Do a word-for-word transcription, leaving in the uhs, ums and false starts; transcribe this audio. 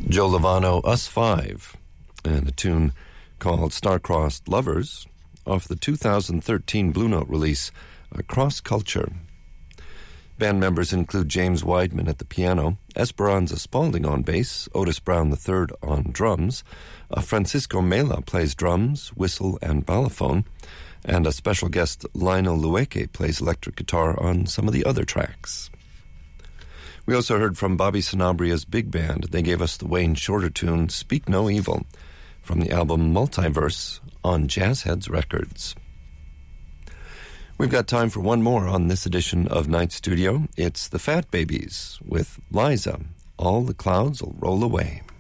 Joe Lovano, Us Five, and a tune called Star-Crossed Lovers off the two thousand thirteen Blue Note release, Cross Culture. Band members include James Weidman at the piano, Esperanza Spalding on bass, Otis Brown the third on drums, uh, Francisco Mela plays drums, whistle, and balafone, and a special guest, Lionel Lueke, plays electric guitar on some of the other tracks. We also heard from Bobby Sanabria's big band. They gave us the Wayne Shorter tune, Speak No Evil, from the album Multiverse on Jazzheads Records. We've got time for one more on this edition of Night Studio. It's the Fat Babies with Liza, All the Clouds Will Roll Away.